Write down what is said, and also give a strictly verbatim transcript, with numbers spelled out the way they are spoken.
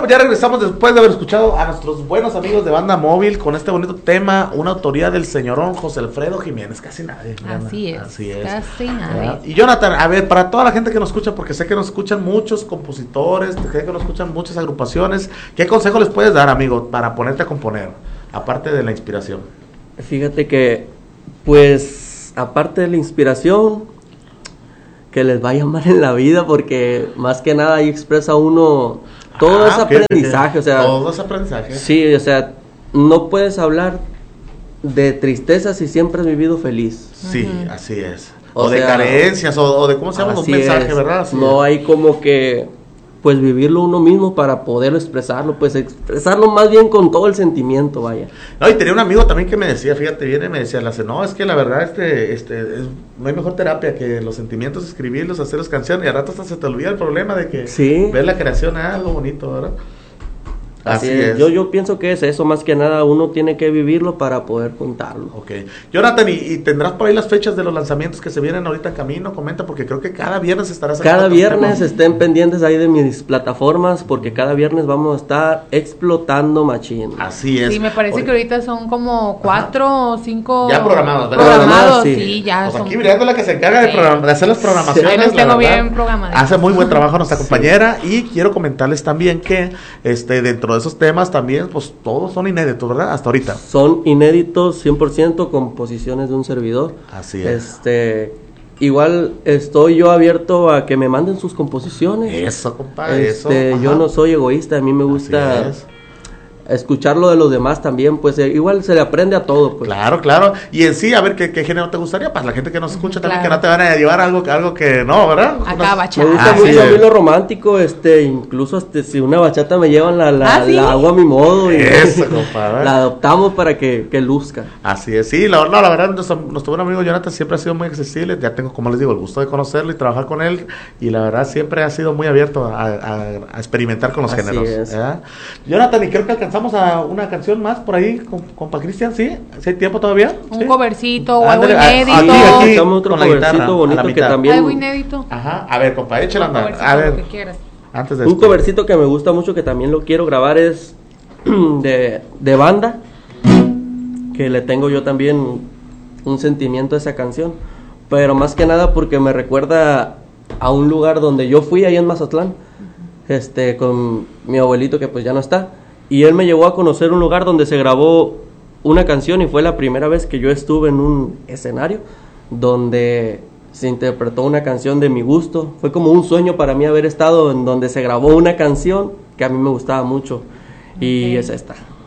ya regresamos después de haber escuchado a nuestros buenos amigos de Banda Móvil con este bonito tema, una autoría del señorón José Alfredo Jiménez, casi nadie. Así es, así es. Casi nadie. Y Jonathan, a ver, para toda la gente que nos escucha, porque sé que nos escuchan muchos compositores, sé que nos escuchan muchas agrupaciones, ¿qué consejo les puedes dar, amigo, para ponerte a componer, aparte de la inspiración? Fíjate que, pues, aparte de la inspiración, que les vaya mal en la vida, porque más que nada ahí expresa uno todo ah, ese okay, aprendizaje, okay. o sea, todo ese aprendizaje. Sí, o sea, no puedes hablar de tristeza si siempre has vivido feliz. Sí, uh-huh. así es. O, o de sea, carencias, o, o de cómo se llama un mensaje, es. ¿verdad? Así no es. hay como que, pues, vivirlo uno mismo para poderlo expresarlo, pues, expresarlo más bien con todo el sentimiento, vaya. No, y tenía un amigo también que me decía, fíjate, viene y me decía, la no, es que la verdad, este, este, es, no hay mejor terapia que los sentimientos, escribirlos, hacerlos canciones, y al rato hasta se te olvida el problema de que sí. ver la creación es algo bonito, ¿verdad? Así, Así es. es. Yo, yo pienso que es eso, más que nada uno tiene que vivirlo para poder contarlo. Ok. Jonathan, ¿y, y tendrás por ahí las fechas de los lanzamientos que se vienen ahorita en camino? Comenta, porque creo que cada viernes estarás sacando. Cada viernes temas. Estén pendientes ahí de mis plataformas, porque cada viernes vamos a estar explotando machín. Así es. Sí, me parece Oye. que ahorita son como cuatro Ajá. o cinco. Ya programados, ¿verdad? Programados, sí. sí, ya pues son. Aquí Brianda la que se encarga sí. de, program- de hacer las programaciones. Sí, los tengo bien programados. Hace muy buen trabajo nuestra sí. compañera, y quiero comentarles también que este dentro de esos temas también pues todos son inéditos, ¿verdad? Hasta ahorita. Son inéditos cien por ciento, composiciones de un servidor. Así es. Este, igual estoy yo abierto a que me manden sus composiciones. Eso, compadre, este, eso. Yo no soy egoísta, a mí me gusta escuchar lo de los demás también, pues eh, igual se le aprende a todo, pues. Claro, claro. Y en sí, a ver, ¿qué, qué género te gustaría? Para la gente que nos escucha claro. también, que no te van a llevar algo, algo que no, ¿verdad? Acá bachata. Me gusta ah, mucho sí. a mí lo romántico, este, incluso hasta si una bachata me llevan la, la, ¿Ah, sí? la hago a mi modo y eso, compadre. La adoptamos para que, que luzca. Así es, sí, la, no, la verdad, nuestro, nuestro buen amigo Jonathan siempre ha sido muy accesible, ya tengo, como les digo, el gusto de conocerlo y trabajar con él, y la verdad siempre ha sido muy abierto a, a, a experimentar con los Así géneros. Es. ¿verdad? Jonathan, y creo que alcanzamos a una canción más por ahí, con, compa Cristian, ¿sí? ¿Sí hay tiempo todavía? Un ¿Sí? covercito o algo Ándale, inédito. aquí, aquí, Estamos otro covercito bonito que también. Algo inédito. Ajá, a ver, compa, échale Un andar. A ver, que quieras. Antes de un esto. covercito que me gusta mucho, que también lo quiero grabar, es de, de Banda, que le tengo yo también un sentimiento a esa canción, pero más que nada porque me recuerda a un lugar donde yo fui ahí en Mazatlán, este, con mi abuelito que pues ya no está, y él me llevó a conocer un lugar donde se grabó una canción, y fue la primera vez que yo estuve en un escenario donde se interpretó una canción de mi gusto. Fue como un sueño para mí haber estado en donde se grabó una canción que a mí me gustaba mucho, y okay. es esta.